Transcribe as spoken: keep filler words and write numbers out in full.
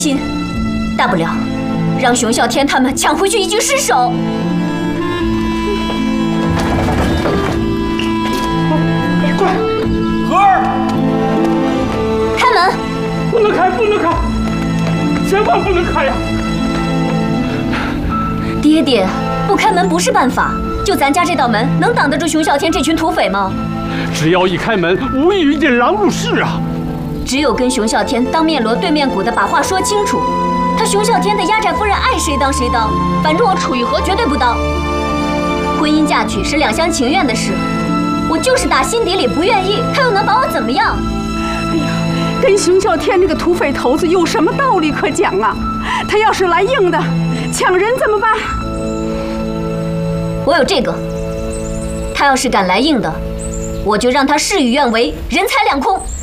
心，大不了让熊啸天他们抢回去一具尸首。 快，荷儿， 开门！ 不能开，不能开，千万不能开呀！ 爹爹，不开门不是办法。就咱家这道门，能挡得住熊啸天这群土匪吗？ 只要一开门，无异于引狼入室啊！ 只有跟熊啸天当面锣对面鼓的把话说清楚，他熊啸天的压寨夫人爱谁当谁当，反正我楚玉和绝对不当。婚姻嫁娶是两厢情愿的事，我就是打心底里不愿意，他又能把我怎么样？ 哎呀，跟熊啸天这个土匪头子有什么道理可讲啊？他要是来硬的，抢人怎么办？ 我有这个，他要是敢来硬的，我就让他事与愿违，人财两空。